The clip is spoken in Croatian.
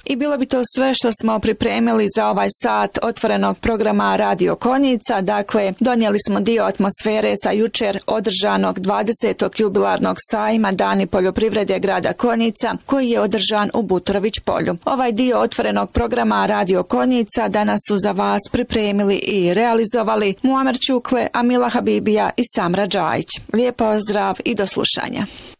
I bilo bi to sve što smo pripremili za ovaj sat otvorenog programa Radio Konjica. Dakle, donijeli smo dio atmosfere sa jučer održanog 20. jubilarnog sajma Dani poljoprivrede grada Konjica, koji je održan u Butrović polju. Ovaj dio otvorenog programa Radio Konjica danas su za vas pripremili i realizovali Muamer Čukle, Amila Habibija i Samra Džajić. Lijep pozdrav i do slušanja.